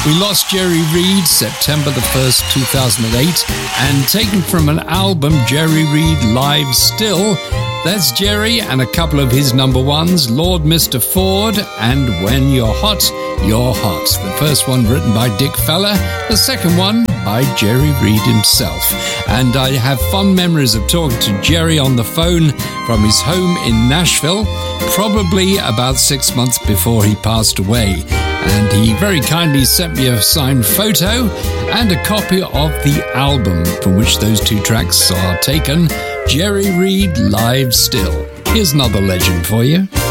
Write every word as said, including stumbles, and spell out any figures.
We lost Jerry Reed September the first, two thousand eight, and taken from an album, Jerry Reed Live Still. That's Jerry and a couple of his number ones, Lord Mister Ford and When You're Hot, You're Hot. The first one written by Dick Feller, the second one by Jerry Reed himself. And I have fond memories of talking to Jerry on the phone from his home in Nashville, probably about six months before he passed away. And he very kindly sent me a signed photo and a copy of the album from which those two tracks are taken, Jerry Reed Live Still. Here's another legend for you.